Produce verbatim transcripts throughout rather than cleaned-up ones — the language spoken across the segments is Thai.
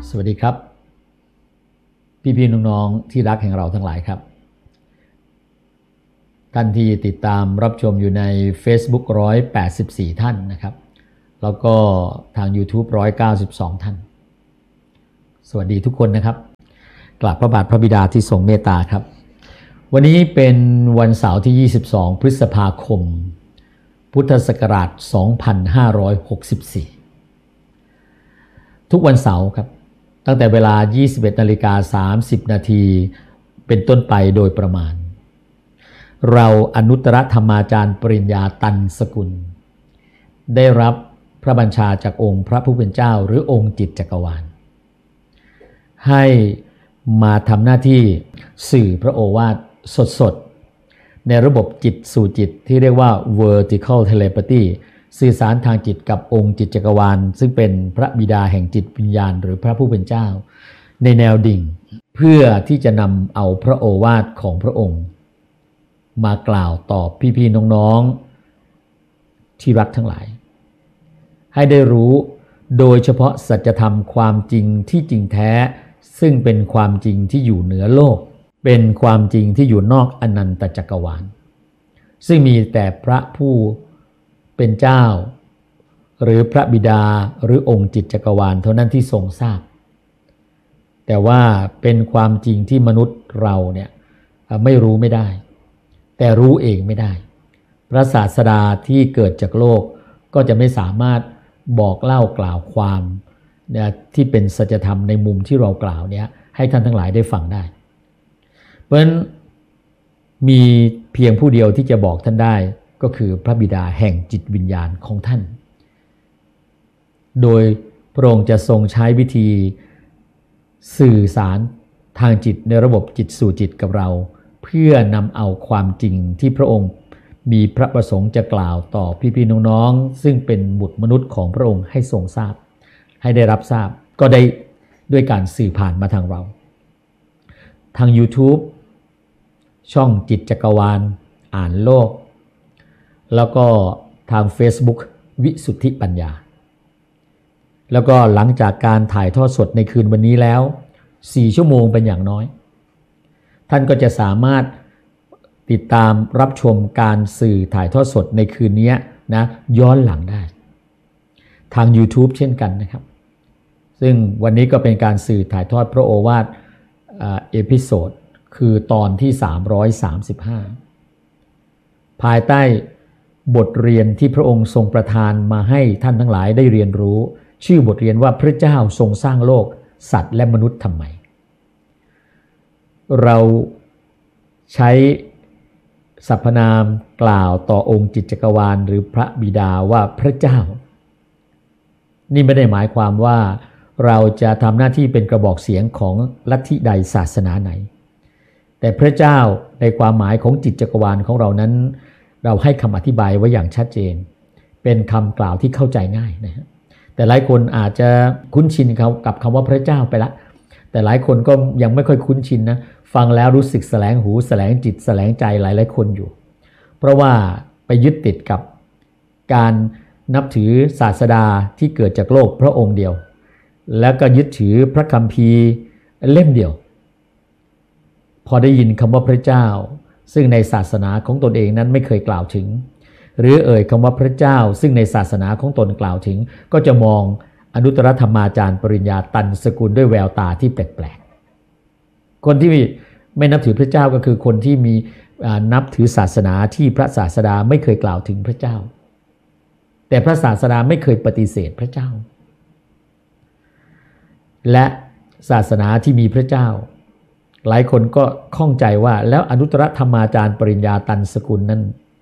สวัสดีครับพี่ๆน้องๆที่รักแห่งเราทั้งหลายครับท่านที่ติดตามรับชมอยู่ใน Facebook หนึ่งร้อยแปดสิบสี่ท่านนะครับแล้วก็ทาง YouTube หนึ่งร้อยเก้าสิบสองท่านสวัสดีทุกคนนะครับกราบพระบาทพระบิดาที่ทรงเมตตาครับวันนี้เป็นวันเสาร์ที่ยี่สิบสองพฤษภาคมพุทธศักราชสองพันห้าร้อยหกสิบสี่ทุกวันเสาร์ครับตั้งแต่เวลา ยี่สิบเอ็ดนาฬิกาสามสิบนาทีเป็นต้นไปโดยประมาณเราอนุตตรธรรมาจารย์ปริญญาตันสกุลได้รับพระบัญชาจากองค์พระผู้เป็นเจ้าหรือองค์จิตจักรวาลให้มาทำหน้าที่สื่อพระโอวาทสดๆในระบบจิตสู่จิตที่เรียกว่า vertical telepathy สื่อสารทางจิตกับองค์จิตจักรวาลซึ่งเป็นพระบิดาแห่งจิตวิญญาณหรือพระผู้เป็นเจ้าในแนวดิ่งเพื่อที่จะนำเอาพระโอวาทของพระองค์มากล่าวตอบพี่ๆน้องๆที่รักทั้งหลายให้ได้รู้โดยเฉพาะสัจธรรมความจริงที่จริงแท้ซึ่งเป็นความจริงที่อยู่เหนือโลกเป็นความจริงที่อยู่นอกอนันตจักรวาลซึ่งมีแต่พระผู้เป็นเจ้าหรือพระบิดาหรือองค์จิตจักรวาลเท่านั้นที่ทรงทราบแต่ว่าเป็นความจริงที่มนุษย์เราเนี่ยไม่รู้ไม่ได้แต่รู้เองไม่ได้พระศาสดาที่เกิดจากโลกก็จะไม่สามารถบอกเล่ากล่าวความเนี่ยที่เป็นสัจธรรมในมุมที่เรากล่าวเนี่ยให้ท่านทั้งหลายได้ฟังได้เพราะฉะนั้นมีเพียงผู้เดียวที่จะบอกท่านได้ก็คือพระบิดาแห่งจิตวิญญาณของท่านโดยพระองค์จะทรงใช้วิธีสื่อสารทางจิตในระบบจิตสู่จิตกับเราเพื่อนำเอาความจริงที่พระองค์มีพระประสงค์จะกล่าวต่อพี่ๆน้องๆซึ่งเป็นบุตรมนุษย์ของพระองค์ให้ทรงทราบให้ได้รับทราบก็ได้ด้วยการสื่อผ่านมาทางเราทาง YouTube ช่องจิตจักรวาลอ่านโลกแล้วก็ทาง Facebook วิสุทธิปัญญาแล้วก็หลังจากการถ่ายทอดสดในคืนวันนี้แล้วสี่ชั่วโมงเป็นอย่างน้อยท่านก็จะสามารถติดตามรับชมการสื่อถ่ายทอดสดในคืนนี้นะย้อนหลังได้ทาง YouTube เช่นกันนะครับซึ่งวันนี้ก็เป็นการสื่อถ่ายทอดพระโอวาทเอพิโซดคือตอนที่สามร้อยสามสิบห้าภายใต้บทเรียนที่พระองค์ทรงประทานมาให้ท่านทั้งหลายได้เรียนรู้ชื่อบทเรียนว่าพระเจ้าทรงสร้างโลกสัตว์และมนุษย์ทำไมเราใช้สรรพนามกล่าวต่อองค์จิตจักรวาลหรือพระบิดาว่าพระเจ้านี่ไม่ได้หมายความว่าเราจะทำหน้าที่เป็นกระบอกเสียงของลัทธิใดศาสนาไหนแต่พระเจ้าในความหมายของจิตจักรวาลของเรานั้นเราให้คำอธิบายไว้อย่างชัดเจนเป็นคำกล่าวที่เข้าใจง่ายนะฮะแต่หลายคนอาจจะคุ้นชินกับคำว่าพระเจ้าไปละแต่หลายคนก็ยังไม่ค่อยคุ้นชินนะฟังแล้วรู้สึกแสลงหูแสลงจิตแสลงใจหลายๆคนอยู่เพราะว่าไปยึดติดกับการนับถือศาสดาที่เกิดจากโลกพระองค์เดียวแล้วก็ยึดถือพระคัมภีร์เล่มเดียวพอได้ยินคำว่าพระเจ้าซึ่งในศาสนาของตนเองนั้นไม่เคยกล่าวถึงหรือเอ่ยคำว่าพระเจ้าซึ่งในศาสนาของตนกล่าวถึงก็จะมองอนุตตรธรรมาจารย์ปริญญาตันสกุลด้วยแววตาที่แปลกๆคนที่ไม่นับถือพระเจ้าก็คือคนที่มีนับถือศาสนาที่พระศาสดาไม่เคยกล่าวถึงพระเจ้าแต่พระศาสดาไม่เคยปฏิเสธพระเจ้าและศาสนาที่มีพระเจ้าหลายคนก็ข้องใจว่าแล้วอนุตตรธรรมาจารย์ปริญญาตันสกุลนั้น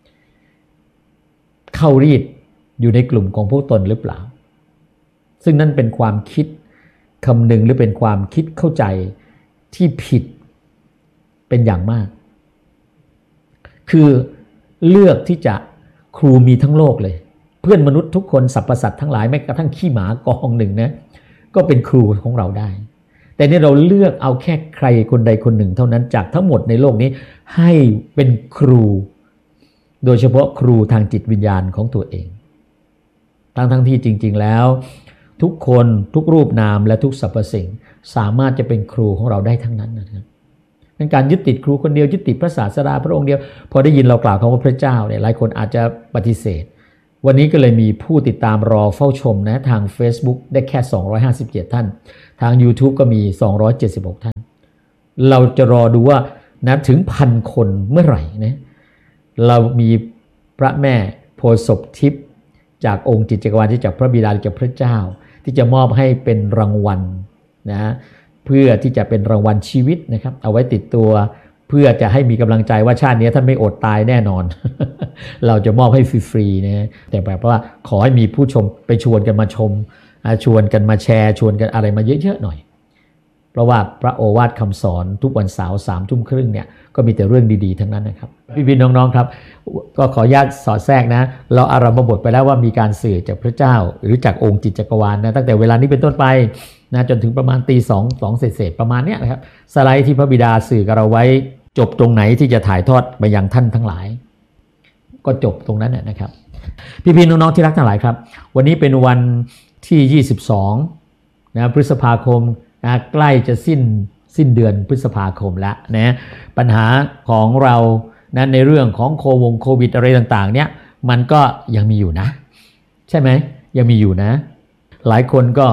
เข้ารีดอยู่ในกลุ่มของพวกตนหรือเปล่าซึ่งนั่นเป็นความคิดคำนึงหรือเป็นความคิดเข้าใจที่ผิดเป็นอย่างมากคือเลือกที่จะครูมีทั้งโลกเลยเพื่อนมนุษย์ทุกคนสรรพสัตว์ทั้งหลายแม้กระทั่งขี้หมากองหนึ่งนะก็เป็นครูของเราได้แต่นี่เราเลือกเอาแค่ใครคนใดคนหนึ่งเท่านั้นจากทั้งหมดในโลกนี้ให้เป็นครูโดยเฉพาะครูทางจิตวิญญาณของตัวเองทั้งทั้งที่จริงๆแล้วทุกคนทุกรูปนามและทุกสรรพสิ่งสามารถจะเป็นครูของเราได้ทั้งนั้นนะครับเป็นการยึดติดครูคนเดียวยึดติดพระศาสดาพระองค์เดียวพอได้ยินเรากล่าวคำว่าพระเจ้าเนี่ยหลายคนอาจจะปฏิเสธวันนี้ก็เลยมีผู้ติดตามรอเฝ้าชมนะทาง Facebook ได้แค่สองร้อยห้าสิบเจ็ดท่านทาง YouTube ก็มีสองร้อยเจ็ดสิบหกท่านเราจะรอดูว่านะถึงพันคนเมื่อไหร่นะเรามีพระแม่โพธิ์ศพทิพย์จากองค์จิตจักรวาลที่จากพระบิดาจากพระเจ้าที่จะมอบให้เป็นรางวัลนะเพื่อที่จะเป็นรางวัลชีวิตนะครับเอาไว้ติดตัวเพื่อจะให้มีกำลังใจว่าชาตินี้ท่านไม่อดตายแน่นอน เราจะมอบให้ฟรีๆนะแต่แบบว่าขอให้มีผู้ชมไปชวนกันมาชมชวนกันมาแชร์ชวนกันอะไรมาเยอะๆหน่อยเพราะว่าพระโอวาทคำสอนทุกวันเสาร์สามทุ่มครึ่งเนี่ยก็มีแต่เรื่องดีๆทั้งนั้นนะครับพี่ๆน้องๆครับก็ขออนุญาตสอดแทรกนะเราอารัมภบทไปแล้วว่ามีการสื่อจากพระเจ้าหรือจากองค์จิตจักรวาลนะตั้งแต่เวลานี้เป็นต้นไปนะจนถึงประมาณตีสองสองเศษๆประมาณเนี้ยนะครับสไลด์ที่พระบิดาสื่อกับเราไว้จบตรงไหนที่จะถ่ายทอดไปยังท่านทั้งหลายก็จบตรงนั้นนะครับพี่ๆน้องๆที่รักทั้งหลายครับวันนี้เป็นวันที่ยี่สิบสองนะพฤษภาคมนะใกล้จะสิ้นสิ้นเดือนพฤษภาคมแล้วนะปัญหาของเรานะในเรื่องของโควงโควิดอะไรต่างๆเนี่ยมันก็ยังมีอยู่นะใช่ไหมยังมีอยู่นะหลายคนก็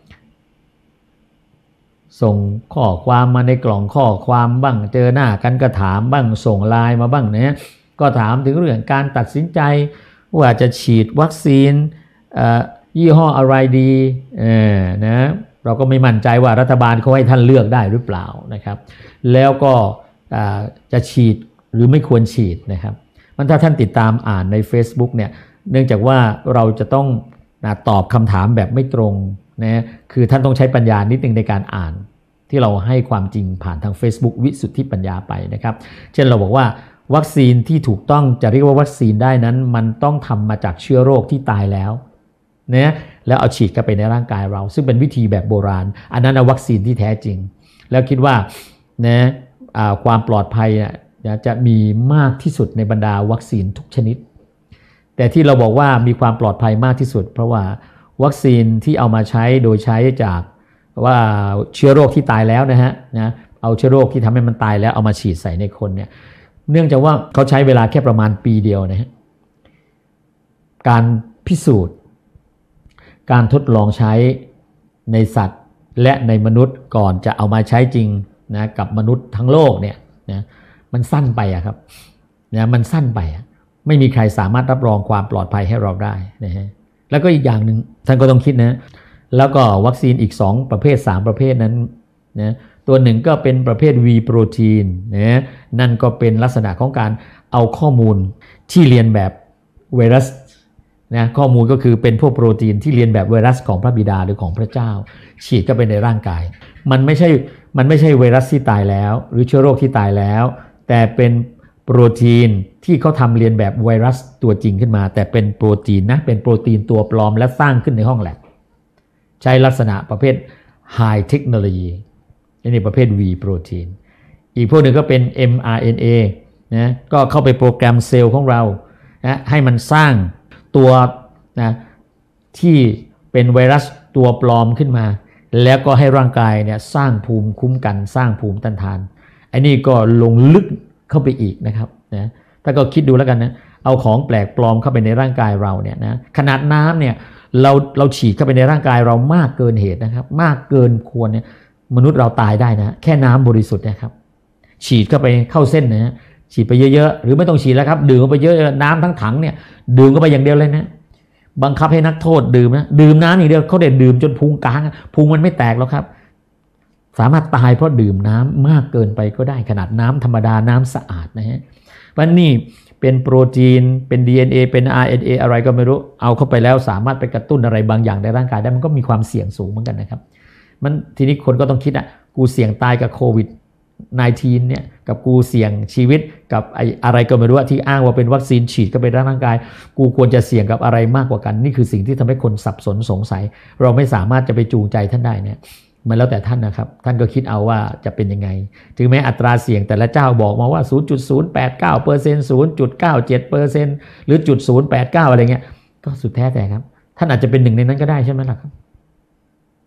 ส่งข้อความมาในกล่องข้อความบ้างเจอหน้ากันก็ถามบ้างส่งไลน์มาบ้างนะก็ถามถึงเรื่องการตัดสินใจว่าจะฉีดวัคซีนยี่ห้ออะไรดีเออนะเราก็ไม่มั่นใจว่ารัฐบาลเขาให้ท่านเลือกได้หรือเปล่านะครับแล้วก็จะฉีดหรือไม่ควรฉีดนะครับมันถ้าท่านติดตามอ่านใน Facebook เนี่ยเนื่องจากว่าเราจะต้องตอบคำถามแบบไม่ตรงนะคือท่านต้องใช้ปัญญานิดนึงในการอ่านที่เราให้ความจริงผ่านทาง Facebook วิสุทธิปัญญาไปนะครับเช่นเราบอกว่าวัคซีนที่ถูกต้องจะเรียกว่าวัคซีนได้นั้นมันต้องทำมาจากเชื้อโรคที่ตายแล้วนะแล้วเอาฉีดเข้าไปในร่างกายเราซึ่งเป็นวิธีแบบโบราณอันนั้นวัคซีนที่แท้จริงแล้วคิดว่านะความปลอดภัยนะจะมีมากที่สุดในบรรดาวัคซีนทุกชนิดแต่ที่เราบอกว่ามีความปลอดภัยมากที่สุดเพราะว่าวัคซีนที่เอามาใช้โดยใช้จากว่าเชื้อโรคที่ตายแล้วนะฮะนะเอาเชื้อโรคที่ทำให้มันตายแล้วเอามาฉีดใส่ในคนเนี่ยเนื่องจากว่าเขาใช้เวลาแค่ประมาณปีเดียวนะฮะการพิสูจน์การทดลองใช้ในสัตว์และในมนุษย์ก่อนจะเอามาใช้จริงนะกับมนุษย์ทั้งโลกเนี่ยนะมันสั้นไปอะครับนะมันสั้นไปอะไม่มีใครสามารถรับรองความปลอดภัยให้เราได้นะฮะแล้วก็อีกอย่างหนึ่งท่านก็ต้องคิดนะแล้วก็วัคซีนอีกสองประเภทสามประเภทนั้นนะตัวหนึ่งก็เป็นประเภท V โปรตีนนะนั่นก็เป็นลักษณะของการเอาข้อมูลที่เรียนแบบไวรัสนะข้อมูลก็คือเป็นพวกโปรตีนที่เรียนแบบไวรัสของพระบิดาหรือของพระเจ้าฉีดเข้าไปในร่างกายมันไม่ใช่มันไม่ใช่ไวรัสที่ตายแล้วหรือเชื้อโรคที่ตายแล้วแต่เป็นโปรตีนที่เขาทำเรียนแบบไวรัสตัวจริงขึ้นมาแต่เป็นโปรตีนนะเป็นโปรตีนตัวปลอมและสร้างขึ้นในห้องแลบใช้ลักษณะประเภท High Technology นี่ประเภท V โปรตีนอีกพวกหนึ่งก็เป็น เอ็ม อาร์ เอ็น เอ นะก็เข้าไปโปรแกรมเซลล์ของเรานะให้มันสร้างตัวนะที่เป็นไวรัสตัวปลอมขึ้นมาแล้วก็ให้ร่างกายเนี่ยสร้างภูมิคุ้มกันสร้างภูมิต้านทานไอ้นี่ก็ลงลึกเข้าไปอีกนะครับนะถ้าก็คิดดูแล้วกันนะเอาของแปลกปลอมเข้าไปในร่างกายเราเนี่ยนะขนาดน้ำเนี่ยเราเราฉีดเข้าไปในร่างกายเรามากเกินเหตุนะครับมากเกินควรเนี่ยมนุษย์เราตายได้นะแค่น้ำบริสุทธิ์นะครับฉีดเข้าไปเข้าเส้นนะฉีดไปเยอะๆหรือไม่ต้องฉีดแล้วครับดื่มเข้าไปเยอะน้ำทั้งถังเนี่ยดื่มเข้าไปอย่างเดียวเลยนะบังคับให้นักโทษดื่มนะดื่มน้ำอย่างเดียวเขาเด็ดดื่มจนพุงกลางพุงมันไม่แตกแล้วครับสามารถตายเพราะดื่มน้ำมากเกินไปก็ได้ขนาดน้ำธรรมดาน้ำสะอาดนะฮะวันนี้เป็นโปรตีนเป็น ดี เอ็น เอ เป็น อาร์ เอ็น เอ อะไรก็ไม่รู้เอาเข้าไปแล้วสามารถไปกระตุ้นอะไรบางอย่างในร่างกายได้มันก็มีความเสี่ยงสูงเหมือนกันนะครับมันทีนี้คนก็ต้องคิดอ่ะกูเสี่ยงตายกับโควิดสิบเก้า เนี่ยกับกูเสี่ยงชีวิตกับไออะไรก็ไม่รู้ที่อ้างว่าเป็นวัคซีนฉีดเข้าไปในร่างกายกูควรจะเสี่ยงกับอะไรมากกว่ากันนี่คือสิ่งที่ทำให้คนสับสนสงสัยเราไม่สามารถจะไปจูงใจท่านได้เนี่ยมันแล้วแต่ท่านนะครับท่านก็คิดเอาว่าจะเป็นยังไงถึงแม้อัตราเสี่ยงแต่ละเจ้าบอกมาว่า ศูนย์จุดศูนย์แปดเก้าเปอร์เซ็นต์ ศูนย์จุดเก้าเจ็ดเปอร์เซ็นต์ หรือ ศูนย์จุดศูนย์แปดเก้า อะไรเงี้ยก็สุดแท้แต่ครับท่านอาจจะเป็นหนึ่งในนั้นก็ได้ใช่ไหมล่ะครับ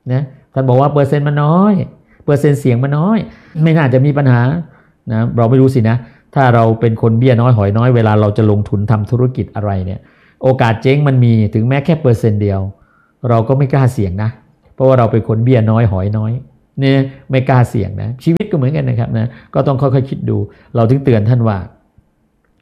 นะท่านบอกว่าเปอร์เซ็นต์มันน้อยเปอร์เซ็นต์เสี่ยงมันน้อยไม่น่าจะมีปัญหานะเราไม่รู้สินะถ้าเราเป็นคนเบี้ยน้อยหอยน้อยเวลาเราจะลงทุนทำธุรกิจอะไรเนี่ยโอกาสเจ๊งมันมีถึงแม้แค่เปอร์เซ็นต์เดียวเราก็ไม่กล้าเสี่ยงนะเพราะว่าเราเป็นคนเบี้ยน้อยหอยน้อยเนี่ยไม่กล้าเสี่ยงนะชีวิตก็เหมือนกันนะครับนะก็ต้องค่อยๆคิดดูเราถึงเตือนท่านว่า